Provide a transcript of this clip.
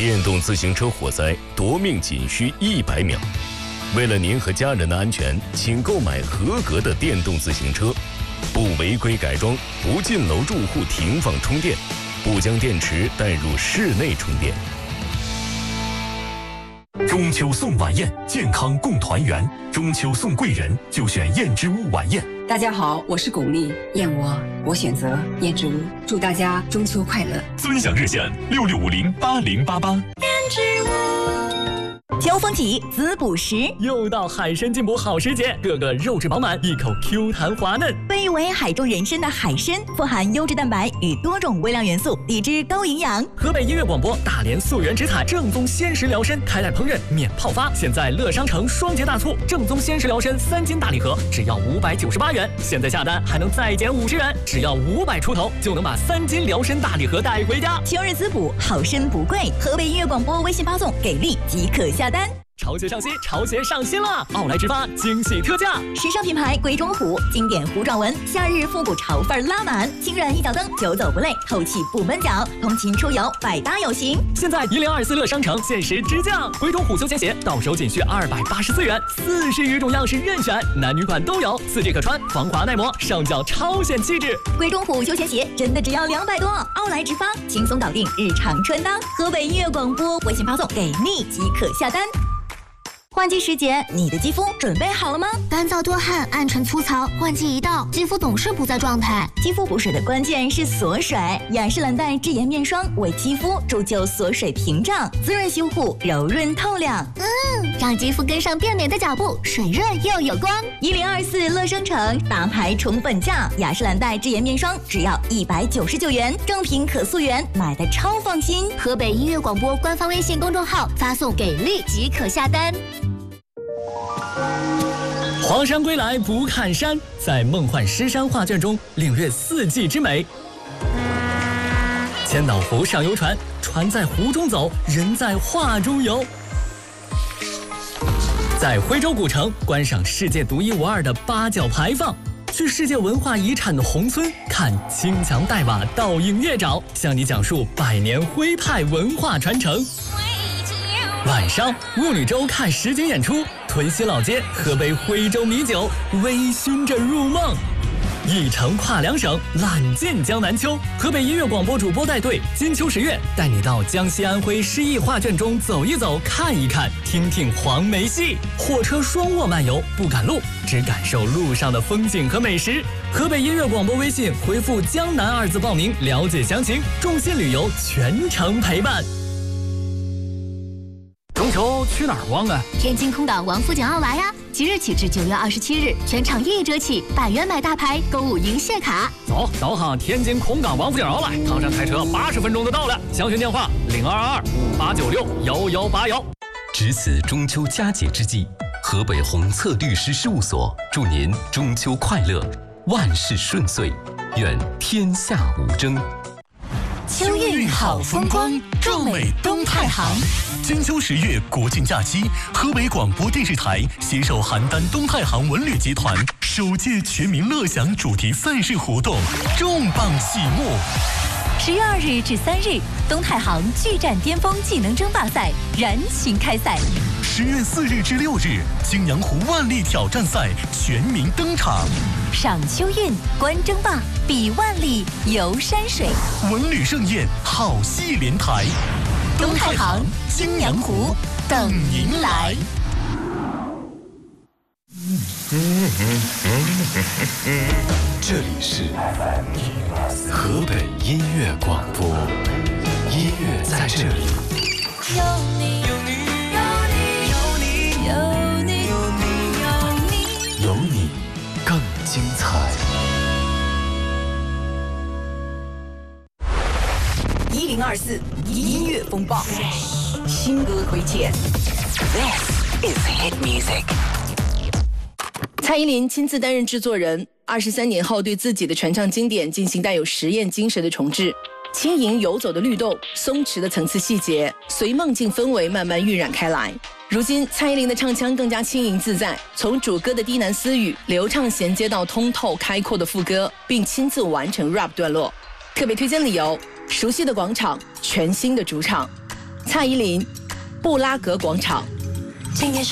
电动自行车火灾夺命仅需100秒。为了您和家人的安全，请购买合格的电动自行车，不违规改装，不进楼住户停放充电，不将电池带入室内充电。 中秋送晚宴，健康共团圆。中秋送贵人，就选燕之屋晚宴。 大家好，我是巩俐，燕窝我选择燕之屋。祝大家中秋快乐！ 尊享热线66508088。燕之屋。秋风起，滋补时， 又到海参进补好时节，个个肉质饱满，一口 Q 弹滑嫩。 被誉为海中人参的海参，富含优质蛋白与多种微量元素，低脂高营养。 河北音乐广播大连溯源植采正宗鲜食疗参，开袋烹饪免泡发。现在乐商城双节大促，正宗鲜食疗参3斤大礼盒只要598元，现在下单还能再减50元，只要500出头就能把3斤疗参大礼盒带回家。 秋日滋补，好参不贵。河北音乐广播微信发送给力即可下单。 潮鞋上新，潮鞋上新了！奥莱直发惊喜特价， 时尚品牌鬼冢虎，经典弧状纹，夏日复古潮范拉满，轻软一脚蹬，久走不累，透气不闷脚，通勤出游百搭有型。 现在1024乐商城限时直降，鬼冢虎休闲鞋到手仅需284元，40余种样式任选，男女款都有，4G 可穿，防滑耐磨，上脚超显气质。 鬼冢虎休闲鞋真的只要200多，奥莱直发轻松搞定日常穿搭。河北音乐广播微信发送给力即可下单。换季时节，你的肌肤准备好了吗？ 干燥多汗、暗沉粗糙，换季一到，肌肤总是不在状态。 肌肤补水的关键是锁水，雅诗兰黛智妍面霜为肌肤铸就锁水屏障，滋润修护，柔润透亮。 让肌肤跟上变美的脚步，水润又有光。 1024乐商城大牌宠本价，雅诗兰黛智妍面霜只要199元，正品可溯源，买的超放心。 河北音乐广播官方微信公众号发送给力即可下单。 黄山归来不看山，在梦幻诗山画卷中领略四季之美。千岛湖上游船，船在湖中走，人在画中游。在徽州古城观赏世界独一无二的八角牌坊，去世界文化遗产的宏村看青墙黛瓦倒映月沼，向你讲述100年徽派文化传承。晚上雾女洲看实景演出，屯溪老街喝杯徽州米酒，微醺着入梦。一程跨2省，揽尽江南秋。河北音乐广播主播带队，金秋10月带你到江西安徽诗意画卷中走一走，看一看，听听黄梅戏。火车双卧漫游，不赶路，只感受路上的风景和美食。河北音乐广播微信回复江南2字报名，了解详情。众信旅游全程陪伴。 中秋去哪儿逛啊？ 天津空港王府井奥莱呀！即日起至9月27日，全场1折起，100元买大牌，购物赢谢卡。 走，导航天津空港王府井奥莱，唐山开车80分钟就到了。详询电话022258961181。 值此中秋佳节之际，河北宏策律师事务所祝您中秋快乐，万事顺遂，愿天下无争。 秋运好风光， 壮美东太行。金秋10月国庆假期，河北广播电视台携手邯郸东太行文旅集团首届全民乐享主题赛事活动重磅启幕。 10月2日至3日，东太行巨战巅峰技能争霸赛燃情开赛。 10月4日至6日，泾阳湖万历挑战赛全民登场。 赏秋运，观争霸，比万历，游山水， 文旅盛宴，好戏连台。 东太行、泾阳湖等您来。 这里是河北音乐广播，音乐在这里。 有你，有你，有你，有你，有你，有你， 有你更精彩。 1024音乐风暴，新歌推荐。This is hit music。 蔡依林亲自担任制作人，23年后对自己的传唱经典进行带有实验精神的重制，轻盈游走的律动，松弛的层次细节，随梦境氛围慢慢晕染开来。如今蔡依林的唱腔更加轻盈自在，从主歌的低喃私语流畅衔接到通透开阔的副歌，并亲自完成 rap 段落。特别推荐理由：熟悉的广场，全新的主场。 蔡依林，布拉格广场。 今夜